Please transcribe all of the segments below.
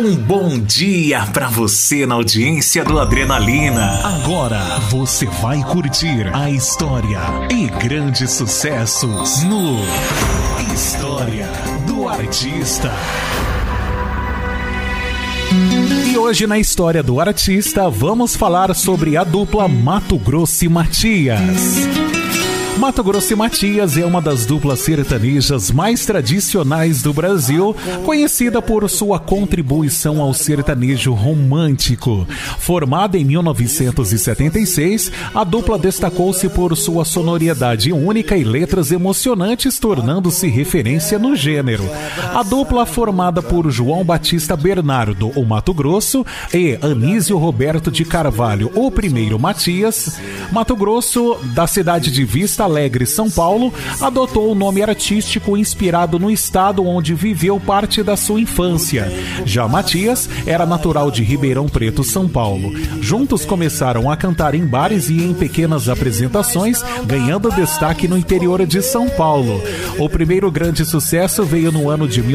Um bom dia pra você na audiência do Adrenalina. Agora você vai curtir a história e grandes sucessos no História do Artista. E hoje na História do Artista vamos falar sobre a dupla Mato Grosso e Matias. Mato Grosso e Matias é uma das duplas sertanejas mais tradicionais do Brasil, conhecida por sua contribuição ao sertanejo romântico. Formada em 1976, a dupla destacou-se por sua sonoridade única e letras emocionantes, tornando-se referência no gênero. A dupla, formada por João Batista Bernardo, o Mato Grosso, e Anísio Roberto de Carvalho, o primeiro Matias, Mato Grosso, da cidade de Vista Alegre, São Paulo, adotou o nome artístico inspirado no estado onde viveu parte da sua infância. Já Matias era natural de Ribeirão Preto, São Paulo. Juntos começaram a cantar em bares e em pequenas apresentações, ganhando destaque no interior de São Paulo. O primeiro grande sucesso veio no ano de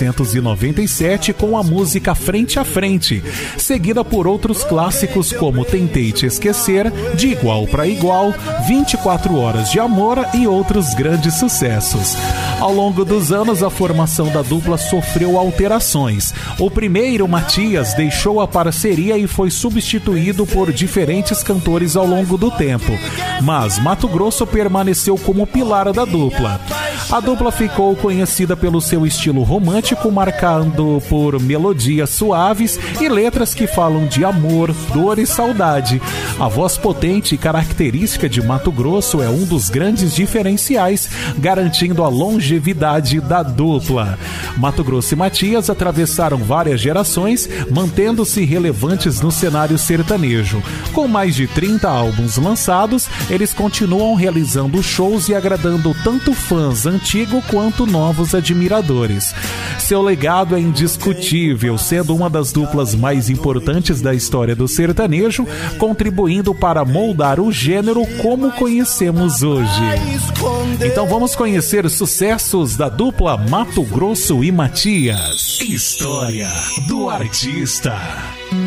1997 com a música Frente a Frente, seguida por outros clássicos como Tentei Te Esquecer, De Igual para Igual, 24 Horas de Amor e outros grandes sucessos. Ao longo dos anos, a formação da dupla sofreu alterações. O primeiro, Matias, deixou a parceria e foi substituído por diferentes cantores ao longo do tempo, mas Mato Grosso permaneceu como pilar da dupla. A dupla ficou conhecida pelo seu estilo romântico, marcado por melodias suaves e letras que falam de amor, dor e saudade. A voz potente e característica de Mato Grosso é um dos grandes diferenciais, garantindo a longevidade da dupla. Mato Grosso e Matias atravessaram várias gerações, mantendo-se relevantes no cenário sertanejo. Com mais de 30 álbuns lançados, eles continuam realizando shows e agradando tanto fãs antigos quanto novos admiradores. Seu legado é indiscutível, sendo uma das duplas mais importantes da história do sertanejo, contribuindo para moldar o gênero como conhecemos hoje. Então vamos conhecer os sucessos da dupla Mato Grosso e Matias. História do Artista.